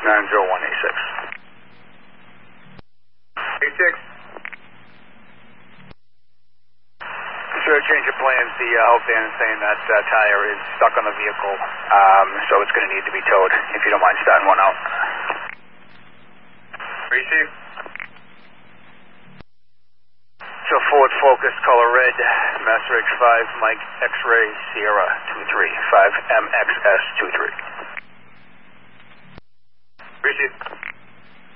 90186. 86. Sure, change of plans. The health van is saying that tire is stuck on the vehicle, so it's going to need to be towed. If you don't mind starting one out. Receive. So Ford Focus, color red, Master X5, Mike X-Ray, Sierra 23, 5MXS 23. Receive.